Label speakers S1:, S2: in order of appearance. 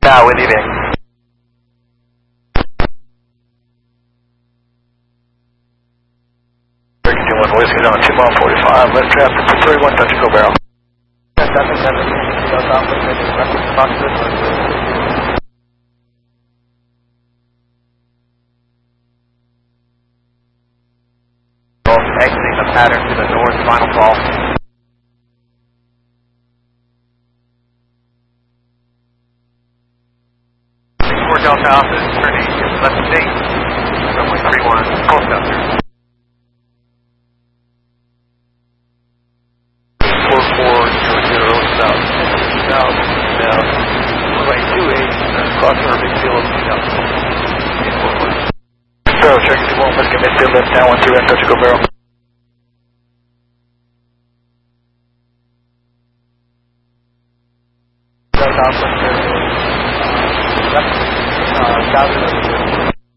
S1: Now we're leaving. Turkey 1 Whiskey on 2 mile 45, left traffic to 31 Dutch Echo Barrel. 7, exiting the pattern to the north, final call. 64 Delta Alpha is turning left state, runway 31, full stop there. 4400 south, now, runway 28, crossing our midfield, south. So, check 21, let's get midfield left now, 1 through Dutch Echo Barrel. Delta Alpha, left,